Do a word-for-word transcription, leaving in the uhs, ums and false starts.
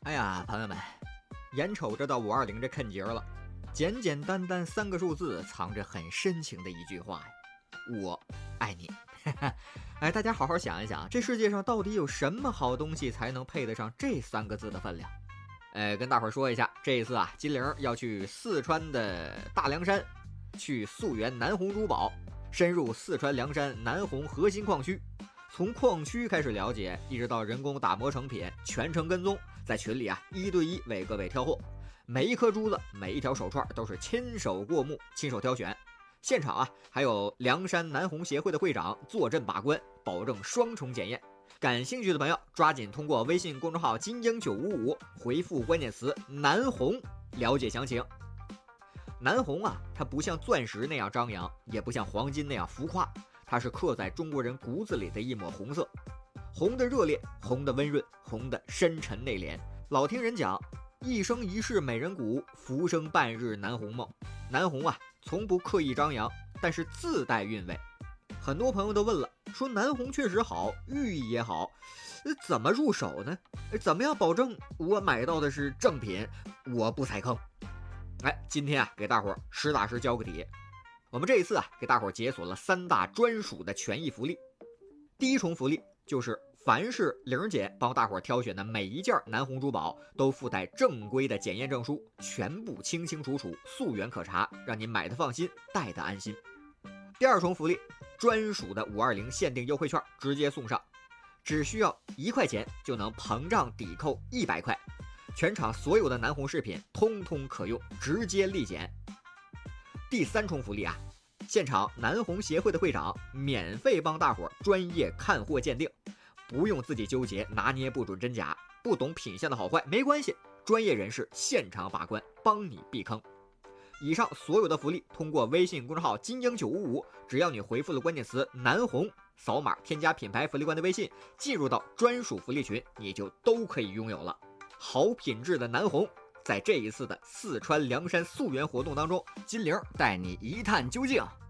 哎呀，朋友们，眼瞅着到五二零这坎节了，简简单单三个数字，藏着很深情的一句话呀，我爱你。哎，大家好好想一想，这世界上到底有什么好东西才能配得上这三个字的分量？哎，跟大伙儿说一下，这一次啊，金玲要去四川的大凉山，去溯源南红珠宝，深入四川凉山南红核心矿区，从矿区开始了解，一直到人工打磨成品，全程跟踪，在群里啊一对一为各位挑货，每一颗珠子，每一条手串都是亲手过目，亲手挑选。现场啊，还有凉山南红协会的会长坐镇把关，保证双重检验。感兴趣的朋友，抓紧通过微信公众号金鹰九五五回复关键词南红了解详情。南红啊，它不像钻石那样张扬，也不像黄金那样浮夸，它是刻在中国人骨子里的一抹红色，红的热烈，红的温润，红的深沉内敛。老听人讲，一生一世美人骨，浮生半日南红梦。南红啊，从不刻意张扬，但是自带韵味。很多朋友都问了，说南红确实好，寓意也好，怎么入手呢？怎么样保证我买到的是正品，我不踩坑？哎，今天啊，给大伙儿实打实交个底。我们这一次啊，给大伙儿解锁了三大专属的权益福利。第一重福利就是凡是玲姐帮大伙儿挑选的每一件南红珠宝都附带正规的检验证书，全部清清楚楚，溯源可查，让你买的放心，戴的安心。第二重福利，专属的五二零限定优惠券直接送上，只需要一块钱就能膨胀抵扣一百块，全场所有的南红饰品通通可用，直接立减。第三重福利啊，现场南红协会的会长免费帮大伙专业看货鉴定，不用自己纠结拿捏不准真假，不懂品相的好坏没关系，专业人士现场把关，帮你避坑。以上所有的福利通过微信公众号金鹰九五五，只要你回复了关键词南红，扫码添加品牌福利官的微信，进入到专属福利群，你就都可以拥有了。好品质的南红，在这一次的四川凉山溯源活动当中，金玲带你一探究竟。